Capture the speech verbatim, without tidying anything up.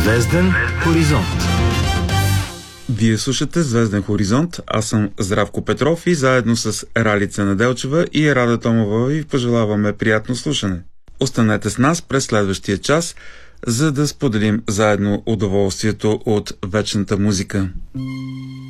Звезден хоризонт. Вие слушате Звезден хоризонт. Аз съм Здравко Петров и заедно с Ралица Неделчева и Рада Томова ви пожелаваме приятно слушане. Останете с нас през следващия час, за да споделим заедно удоволствието от вечната музика.